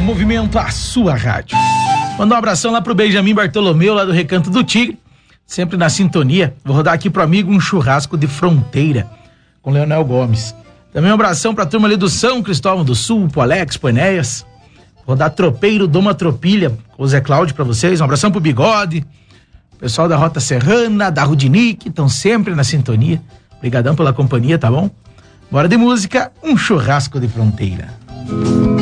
Movimento, a sua rádio. Mandar um abração lá pro Benjamin Bartolomeu, lá do Recanto do Tigre, sempre na sintonia. Vou rodar aqui pro amigo um churrasco de fronteira com Leonel Gomes. Também um abração pra turma ali do São Cristóvão do Sul, pro Alex, pro Enéas. Vou rodar Tropeiro, Doma Tropilha, com o Zé Cláudio pra vocês. Um abração pro Bigode, pessoal da Rota Serrana, da Rudinic, estão sempre na sintonia. Obrigadão pela companhia, tá bom? Bora de música, um churrasco de fronteira.